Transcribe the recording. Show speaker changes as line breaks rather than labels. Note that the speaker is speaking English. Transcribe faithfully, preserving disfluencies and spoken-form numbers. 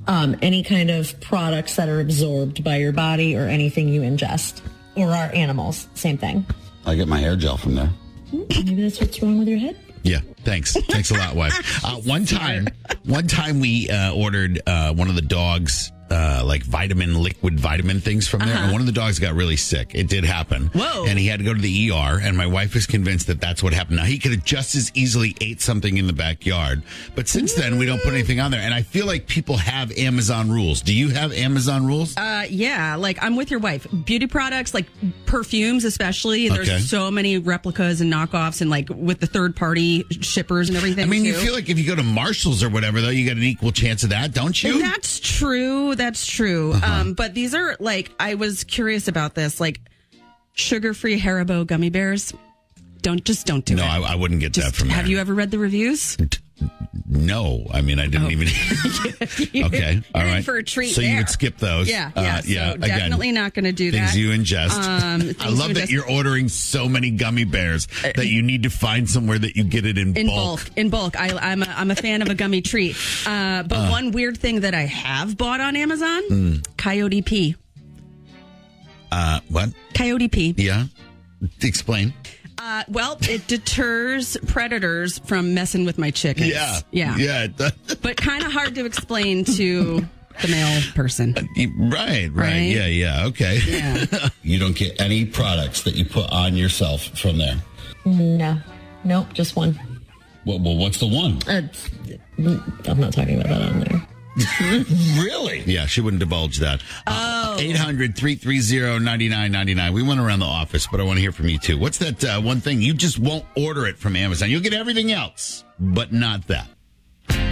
um, any kind of products that are absorbed by your body or anything you ingest. Or our animals, same thing.
I get my hair gel from there.
Maybe that's what's wrong with your head.
Yeah, thanks. Thanks a lot, wife. Uh, one time, one time we uh, ordered uh, one of the dogs. Uh, like vitamin, liquid vitamin things from there.
Uh-huh.
And one of the dogs got really sick. It did happen.
Whoa.
And he had to go to the E R. And my wife is convinced that that's what happened. Now, he could have just as easily ate something in the backyard. But since then, we don't put anything on there. And I feel like people have Amazon rules. Do you have Amazon rules?
Uh, yeah, like I'm with your wife. Beauty products, like perfumes especially. There's
Okay.
so many replicas and knockoffs and like with the third party shippers and everything.
I mean,
too.
you feel like if you go to Marshall's or whatever, though, you got an equal chance of that, don't you?
And that's true. That's true.
Uh-huh.
Um, but these are like, I was curious about this, like sugar-free Haribo gummy bears. Don't just don't do
no,
it.
I, I wouldn't get
Just-
that from there.
Have you ever read the reviews?
No, I mean, I didn't
Oh.
even. Okay, all
You're in
right.
for a treat
So you
there.
would skip those.
Yeah,
Uh,
yeah.
yeah.
So
again,
definitely not going to do
things
that.
you ingest.
Um,
I
things
love
you
that
ingest-
you're ordering so many gummy bears that you need to find somewhere that you get it in,
in
bulk.
bulk. In bulk. I, I'm a, I'm a fan of a gummy treat. Uh, but one weird thing that I have bought on Amazon:
Mm.
Coyote pee.
Uh, what?
Coyote pee.
Yeah. Explain.
Uh, well, it deters predators from messing with my chickens.
Yeah.
yeah,
Yeah. it does.
But kind of hard to explain to the male person.
Right, right.
Right?
Yeah, yeah. Okay.
Yeah.
You don't get any products that you put on yourself from there.
No. Nope, just one.
Well, well what's the one?
Uh, I'm not talking about that on there.
Really?
Yeah, she wouldn't divulge that. Oh. eight hundred, three three zero, nine nine nine nine. We went around the office, but I want to hear from you too. What's that uh, one thing you just won't order it from Amazon? You'll get everything else, but not that.